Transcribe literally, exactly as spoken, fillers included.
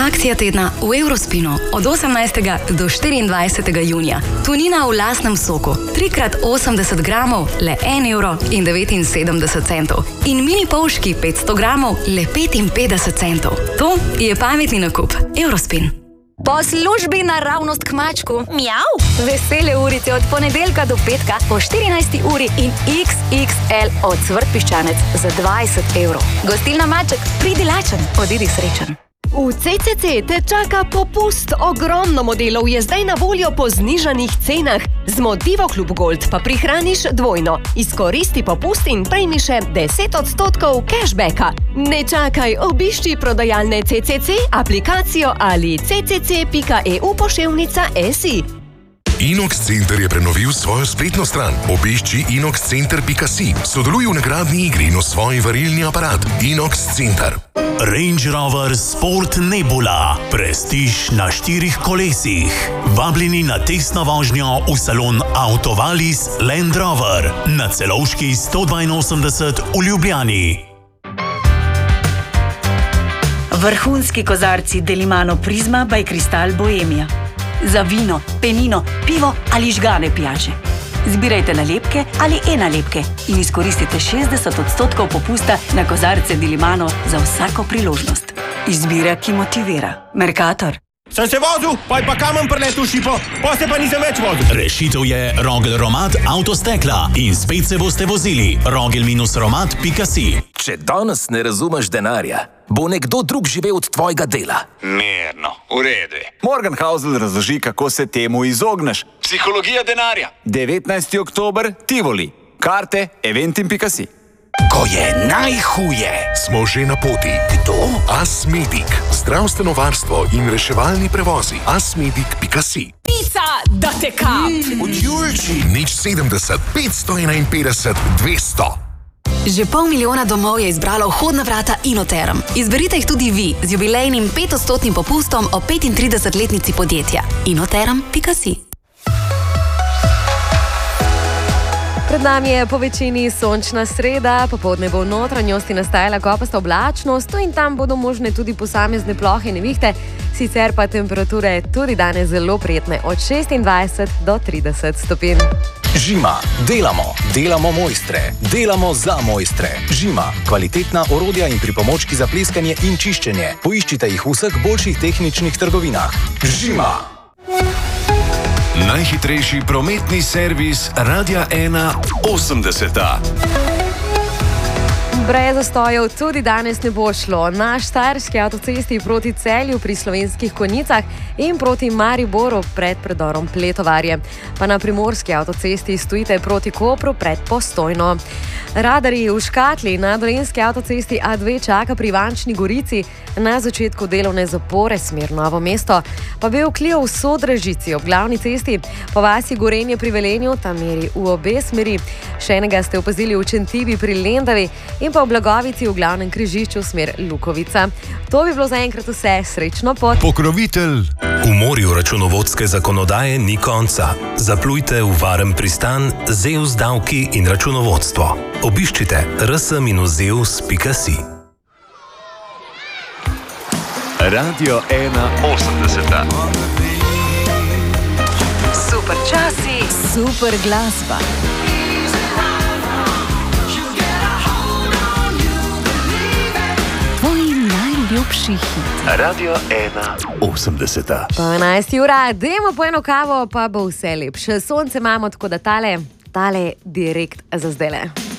Akcija tedna v Eurospinu od osemnajstega do štiriindvajsetega junija. Tunina v lastnem soku, tri krat osemdeset gramov, le en evro in devetinsedemdeset centov. In mini polški petsto gramov, le petinpetdeset centov. To je pametni nakup. Eurospin. Po službi naravnost k mačku. Mjav. Vesele urice od ponedeljka do petka po štirinajsti uri in iks iks el od Cvrt Piščanec za dvajset evrov. Gostilna Maček, pridi lačen, odidi srečen. V ce ce ce te čaka popust. Ogromno modelov je zdaj na voljo po znižanih cenah. Z Motivo Klub Gold pa prihraniš dvojno. Izkoristi popust in prejmi še deset odstotkov cashbacka. Ne čakaj, obišči prodajalne ce ce ce, aplikacijo ali ce ce ce pika e u poševnica si. Inox Center je prenovil svojo spletno stran. Obišči inox center pika si. Sodeluj v nagradni igri in osvoji varilni aparat. Inox Center. Range Rover Sport Nebula. Prestiž na štirih kolesih. Vabljeni na testno vožnjo v salon Autovalis Land Rover na Celovški sto dvainosemdeset v Ljubljani. Vrhunski kozarci Delimano Prizma by Kristal Bohemia. Za vino, penino, pivo ali žgane pijače. Zbirajte nalepke ali e-nalepke in izkoristite šestdeset odstotkov popusta na kozarce Delimano za vsako priložnost. Izbira, ki motivira. Mercator. Sem se vozil, pa je pa kamen preletel šipo, pa se pa nisem več vozil. Rešitev je Rogel Romat Avtostekla in spet se boste vozili. rogel romat pika si. Če danes ne razumeš denarja, bo nekdo drug živel od tvojega dela. Mirno, v redu. Morgan Housel razloži, kako se temu izogneš. Psihologija denarja. devetnajsti oktober, Tivoli. Karte eventim pika si. Ko je najhuje, Smo že na poti. kdo? Asmedic. Zdravstveno varstvo in reševalni prevozi. asmedic pika si. Pica, da te kap! Od Julči. Nič sedemdeset, petsto enainpetdeset, dvesto. Že pol milijona domov je izbralo vhodna vrata Inoterm. Izberite jih tudi vi z jubilejnim petodstotnim popustom o petintridesetletnici podjetja. inoterm pika si. Pred nami je po večini sončna sreda, popoldne bo v notranjosti nastajala kopasta oblačnost, tu in tam bodo možne tudi posamezne plohe in nevihte, sicer pa temperature tudi danes zelo prijetne od šestindvajset do trideset stopinj. Žima. Delamo. Delamo mojstre. Delamo za mojstre. Žima. Kvalitetna orodja in pripomočki za pleskanje in čiščenje. Poiščite jih v vseh boljših tehničnih trgovinah. Žima. Najhitrejši prometni servis Radia ena osemdeseta. Brez zastojev tudi danes ne bo šlo. Na štajerski avtocesti proti Celju pri Slovenskih Konjicah in proti Mariboru pred predorom Pletovarje. Pa na primorski avtocesti stojite proti Kopru pred Postojno. Radarji v Škatli na dolenjski avtocesti A dve čaka pri Ivančni Gorici na začetku delovne zapore smer Novo mesto. Pa Bel Clio v Sodražici ob glavni cesti, po vasi Gorenje pri Velenju, tam meri v obe smeri. Še enega ste opazili v Čentivi pri Lendavi in pa v Blagovici v glavnem križišču smer Lukovica. To bi bilo zaenkrat vse. Srečno pot. Pokrovitelj. V morju računovodske zakonodaje ni konca. Zaplujte v varen pristan Zeus davki in računovodstvo. Obiščite r s zeus pika si. Radio ena osemdeseta. Super časi, super glasba. Ljubši hit. Radio ena osemdeseta. Po enajsti ura, dajmo po eno kavo, pa bo vse lepše. Sonce imamo, tako da tale, tale direkt za zdajle.